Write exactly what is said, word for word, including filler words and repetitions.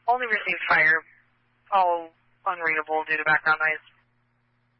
Only received fire. All unreadable due to background noise.